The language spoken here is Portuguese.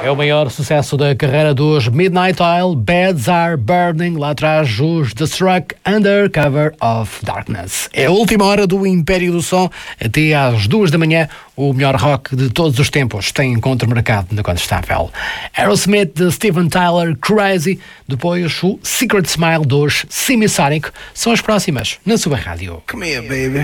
É o maior sucesso da carreira dos Midnight Oil, Beds Are Burning, lá atrás os The Struck, Under Cover of Darkness. É a última hora do Império do Som, até às 2 da manhã, o melhor rock de todos os tempos tem encontro marcado na Condestável. Aerosmith de Steven Tyler, Crazy, depois o Secret Smile dos Semisonic, são as próximas na sua rádio. Come here, baby.